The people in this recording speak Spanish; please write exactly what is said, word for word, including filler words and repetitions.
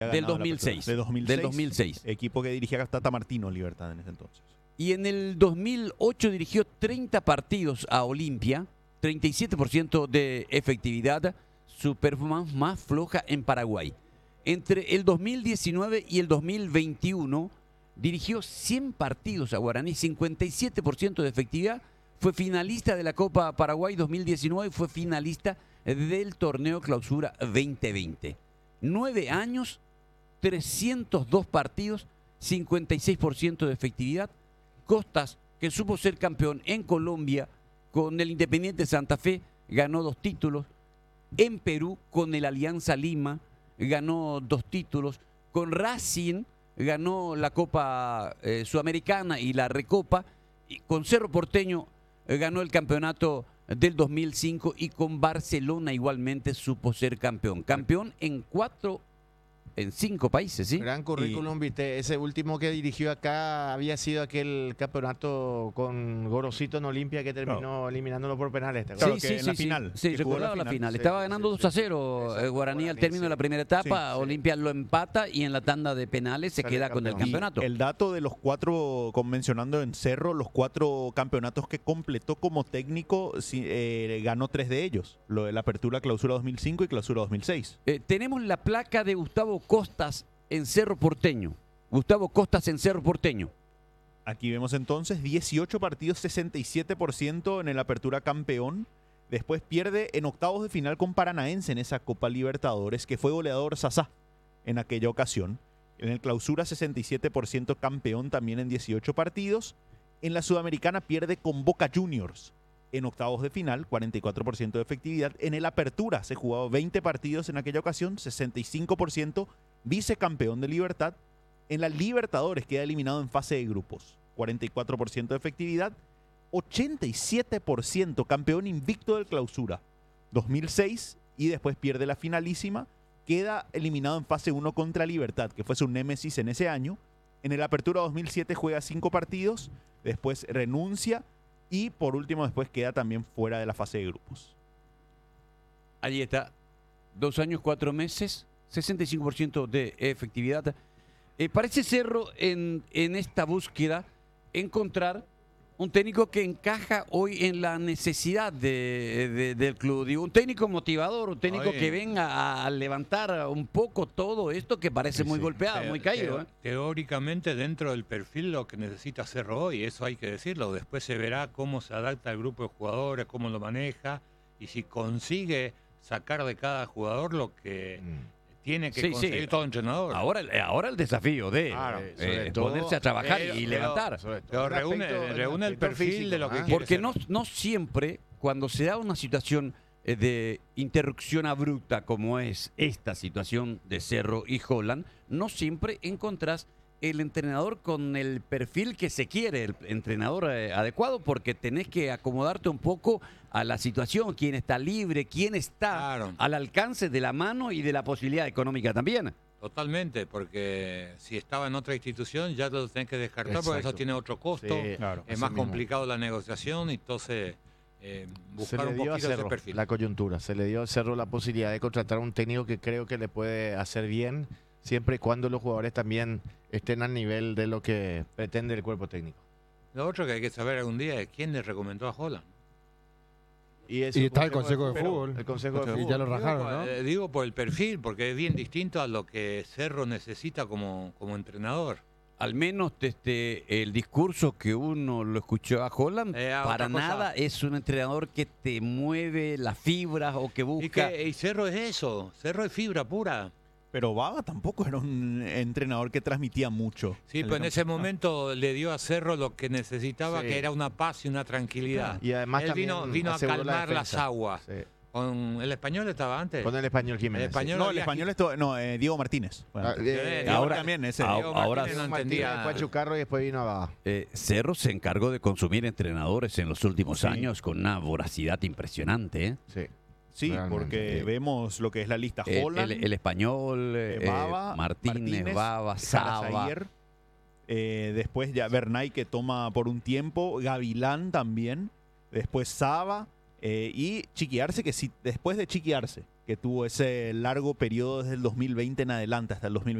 Del dos mil seis. De dos mil seis. Del dos mil seis. Equipo que dirigía Tata Martino Libertad en ese entonces. Y en el dos mil ocho dirigió treinta partidos a Olimpia, treinta y siete por ciento de efectividad, su performance más floja en Paraguay. Entre el dos mil diecinueve y el dos mil veintiuno dirigió cien partidos a Guaraní, cincuenta y siete por ciento de efectividad, fue finalista de la Copa Paraguay dos mil diecinueve y fue finalista del torneo Clausura veinte veinte. Nueve años, trescientos dos partidos, cincuenta y seis por ciento de efectividad. Costas, que supo ser campeón en Colombia con el Independiente Santa Fe, ganó dos títulos. En Perú, con el Alianza Lima, ganó dos títulos. Con Racing, ganó la Copa eh, Sudamericana y la Recopa. Y con Cerro Porteño, eh, ganó el campeonato del dos mil cinco. Y con Barcelona igualmente supo ser campeón. Campeón en cuatro En cinco países, ¿sí? Gran currículum, viste. Ese último que dirigió acá había sido aquel campeonato con Gorosito en Olimpia que terminó No. eliminándolo por penales. ¿te Sí, acuerdas? sí, que en sí, la sí. final, Sí, que jugó recordaba la la final. final. Sí, Estaba sí, ganando sí, dos a sí. cero Exacto, eh, Guaraní al Guaraní, término sí. de la primera etapa. Sí, sí. Olimpia lo empata y en la tanda de penales se Sale queda con el campeón. Y campeonato. el dato de los cuatro, con- mencionando en Cerro, los cuatro campeonatos que completó como técnico, sí, eh, ganó tres de ellos. Lo de la Apertura Clausura dos mil cinco y Clausura dos mil seis. Eh, tenemos la placa de Gustavo Costas en Cerro Porteño. Gustavo Costas en Cerro Porteño. Aquí vemos entonces dieciocho partidos, sesenta y siete por ciento en el Apertura campeón. Después pierde en octavos de final con Paranaense en esa Copa Libertadores, que fue goleador Sasá en aquella ocasión. En el Clausura sesenta y siete por ciento campeón también en dieciocho partidos. En la Sudamericana pierde con Boca Juniors en octavos de final, cuarenta y cuatro por ciento de efectividad. En el Apertura se jugaba veinte partidos en aquella ocasión, sesenta y cinco por ciento, vicecampeón de Libertad. En la Libertadores queda eliminado en fase de grupos, cuarenta y cuatro por ciento de efectividad, ochenta y siete por ciento campeón invicto del Clausura, dos mil seis, y después pierde la finalísima, queda eliminado en fase uno contra Libertad, que fue su némesis en ese año. En el Apertura dos mil siete juega cinco partidos, después renuncia y por último después queda también fuera de la fase de grupos. Allí está. Dos años, cuatro meses, sesenta y cinco por ciento de efectividad. Eh, parece Cerro en, en esta búsqueda encontrar un técnico que encaja hoy en la necesidad de, de- del club. Digo, un técnico motivador, un técnico Oye. que venga a, a levantar un poco todo esto que parece Sí, muy sí. golpeado, Te- muy caído. teo- ¿eh? Teóricamente dentro del perfil lo que necesita Cerro hoy, eso hay que decirlo. Después se verá cómo se adapta al grupo de jugadores, cómo lo maneja y si consigue sacar de cada jugador lo que Mm. tiene que Sí, sí. conseguir todo entrenador. Ahora, el- ahora el desafío de Claro, eh, sobre eh, todo, ponerse a trabajar pero- y pero- levantar. Sobre todo Pero el reúne, aspecto- reúne el aspecto perfil físico, de lo que ¿ah? quiere Porque ser. no, no siempre, cuando se da una situación eh, de interrupción abrupta como es esta situación de Cerro y Holland, no siempre encontrás el entrenador con el perfil que se quiere, el entrenador eh, adecuado, porque tenés que acomodarte un poco a la situación, quién está libre, quién está Claro. al alcance de la mano y de la posibilidad económica también. Totalmente, porque si estaba en otra institución ya lo tenés que descartar porque Exacto. eso tiene otro costo, Sí, Claro. es así más mismo. complicado la negociación, entonces eh, Se buscar le un dio a poquito ese Cerro perfil. la coyuntura, se le dio a Cerro la posibilidad de contratar a un técnico que creo que le puede hacer bien, siempre y cuando los jugadores también estén al nivel de lo que pretende el cuerpo técnico. Lo otro que hay que saber algún día es quién le recomendó a Holland. Y, es Y un está el Consejo de pero- Fútbol. El Consejo de Y Fútbol. ya lo Digo, rajaron, por- ¿no? eh, digo por el perfil, porque es bien distinto a lo que Cerro necesita como, como entrenador. Al menos desde el discurso que uno lo escuchó a Holland, Eh, a para otra cosa. nada es un entrenador que te mueve las fibras o que Y, busca. que, y Cerro es eso, Cerro es fibra pura. Pero Baba tampoco era un entrenador que transmitía mucho. Sí, el pero en ese campo. momento le dio a Cerro lo que necesitaba, Sí. que era una paz y una tranquilidad. Y además Él también vino, vino a aseguró la calmar las defensa. aguas. Sí. Con el español estaba antes. Con el español Jiménez. El español No, el había- español esto, no, eh, Diego Martínez. Bueno, Ah, eh, Diego ahora- también ese. ahora- Diego ahora- Martínez no Martínez, entendía. después Chucarro y después vino a Eh, Cerro se encargó de consumir entrenadores en los últimos Sí. años con una voracidad impresionante. ¿eh? Sí. Sí, Realmente. porque Eh, vemos lo que es la lista El, Holland, el- el español, eh, eh, Baba, Martínez, Baba, Saba. Jarazayer, eh, después ya Bernay que toma por un tiempo, Gavilán también, después Saba eh, y Chiquiarse, que sí, después de Chiquiarse, que tuvo ese largo periodo desde el dos mil veinte en adelante hasta el dos mil veintiuno.